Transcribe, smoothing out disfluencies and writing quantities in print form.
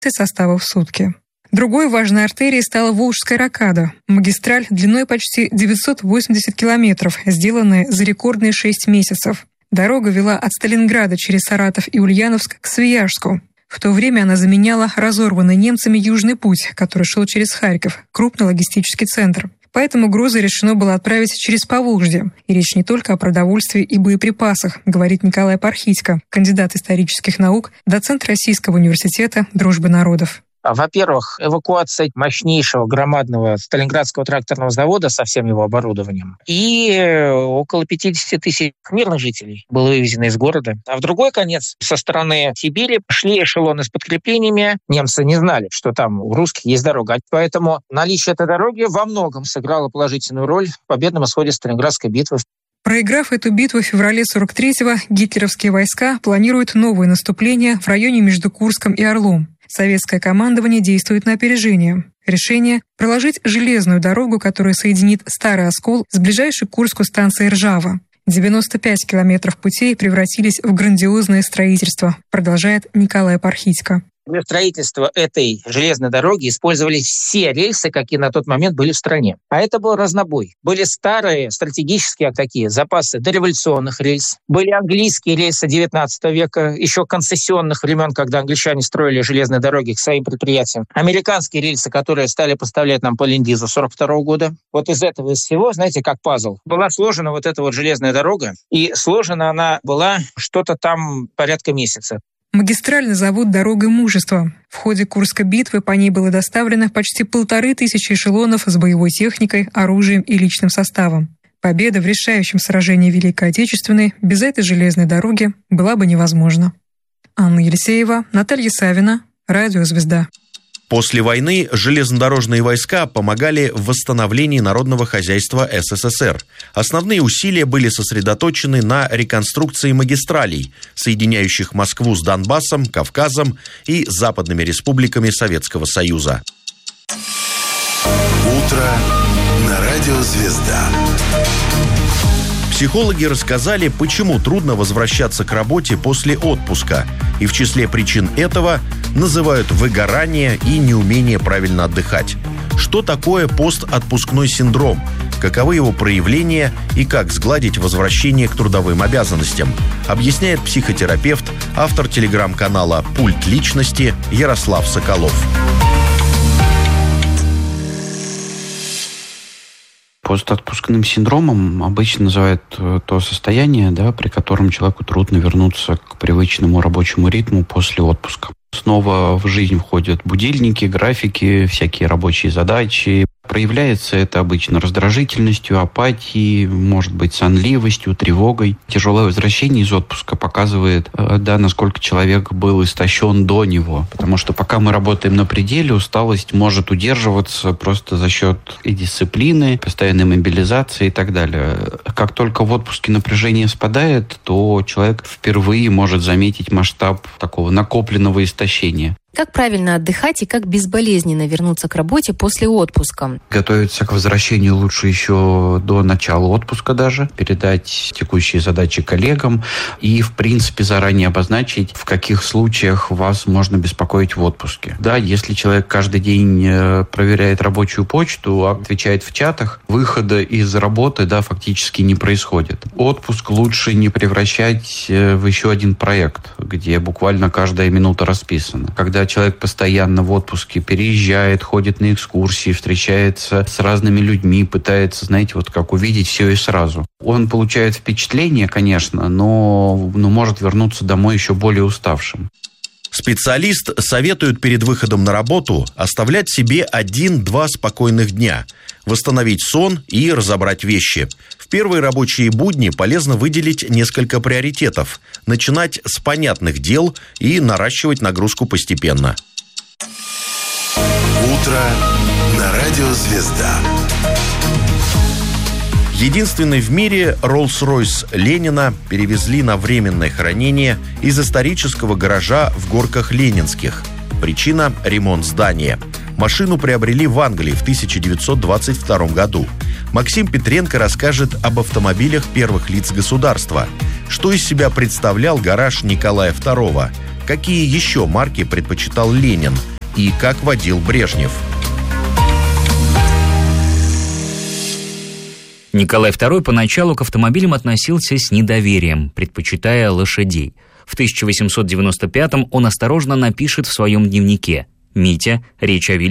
составов в сутки. Другой важной артерией стала Волжская рокада, магистраль длиной почти 980 километров, сделанная за рекордные 6 месяцев. Дорога вела от Сталинграда через Саратов и Ульяновск к Свияжску. В то время она заменяла разорванный немцами Южный путь, который шел через Харьков, крупный логистический центр. Поэтому грузы решено было отправить через Поволжье. И речь не только о продовольствии и боеприпасах, говорит Николай Пархитько, кандидат исторических наук, доцент Российского университета Дружбы народов. Во-первых, эвакуация мощнейшего громадного Сталинградского тракторного завода со всем его оборудованием. И около 50 тысяч мирных жителей было вывезено из города. А в другой конец, со стороны Сибири, шли эшелоны с подкреплениями. Немцы не знали, что там у русских есть дорога. Поэтому наличие этой дороги во многом сыграло положительную роль в победном исходе Сталинградской битвы. Проиграв эту битву в феврале 43-го, гитлеровские войска планируют новое наступление в районе между Курском и Орлом. Советское командование действует на опережение. Решение – проложить железную дорогу, которая соединит Старый Оскол с ближайшей к Курску станцией Ржава. 95 километров путей превратились в грандиозное строительство, продолжает Николай Пархитько. Для строительства этой железной дороги использовались все рельсы, какие на тот момент были в стране. А это был разнобой. Были старые стратегические такие запасы дореволюционных рельс. Были английские рельсы XIX века, еще концессионных времен, когда англичане строили железные дороги к своим предприятиям. Американские рельсы, которые стали поставлять нам по Лендизу 1942 года. Вот из этого, из всего, знаете, как пазл, была сложена вот эта вот железная дорога. И сложена она была что-то там порядка месяца. Магистраль назовут «Дорогой мужества». В ходе Курской битвы по ней было доставлено почти 1500 эшелонов с боевой техникой, оружием и личным составом. Победа в решающем сражении Великой Отечественной без этой железной дороги была бы невозможна. Анна Елисеева, Наталья Савина, Радио «Звезда». После войны железнодорожные войска помогали в восстановлении народного хозяйства СССР. Основные усилия были сосредоточены на реконструкции магистралей, соединяющих Москву с Донбассом, Кавказом и западными республиками Советского Союза. Утро на Радио «Звезда». Психологи рассказали, почему трудно возвращаться к работе после отпуска. И в числе причин этого называют выгорание и неумение правильно отдыхать. Что такое постотпускной синдром? Каковы его проявления и как сгладить возвращение к трудовым обязанностям? Объясняет психотерапевт, автор телеграм-канала «Пульт личности» Ярослав Соколов. Постотпускным синдромом обычно называют то состояние, при котором человеку трудно вернуться к привычному рабочему ритму после отпуска. Снова в жизнь входят будильники, графики, всякие рабочие задачи. Проявляется это обычно раздражительностью, апатией, может быть, сонливостью, тревогой. Тяжелое возвращение из отпуска показывает, насколько человек был истощен до него. Потому что пока мы работаем на пределе, усталость может удерживаться просто за счет и дисциплины, постоянной мобилизации и так далее. Как только в отпуске напряжение спадает, то человек впервые может заметить масштаб такого накопленного истощения. Как правильно отдыхать и как безболезненно вернуться к работе после отпуска? Готовиться к возвращению лучше еще до начала отпуска даже, передать текущие задачи коллегам и, в принципе, заранее обозначить, в каких случаях вас можно беспокоить в отпуске. Если человек каждый день проверяет рабочую почту, отвечает в чатах, выхода из работы, фактически не происходит. Отпуск лучше не превращать в еще один проект, где буквально каждая минута расписана. Когда человек постоянно в отпуске переезжает, ходит на экскурсии, встречается с разными людьми, пытается, как увидеть все и сразу. Он получает впечатление, конечно, но может вернуться домой еще более уставшим. Специалист советует перед выходом на работу оставлять себе 1-2 спокойных дня, восстановить сон и разобрать вещи. В первые рабочие будни полезно выделить несколько приоритетов, начинать с понятных дел и наращивать нагрузку постепенно. Утро на Радио «Звезда». Единственный в мире Rolls-Royce Ленина перевезли на временное хранение из исторического гаража в Горках Ленинских. Причина – ремонт здания. Машину приобрели в Англии в 1922 году. Максим Петренко расскажет об автомобилях первых лиц государства. Что из себя представлял гараж Николая II? Какие еще марки предпочитал Ленин? И как водил Брежнев? Николай II поначалу к автомобилям относился с недоверием, предпочитая лошадей. В 1895-м он осторожно напишет в своем дневнике: «Митя, речь о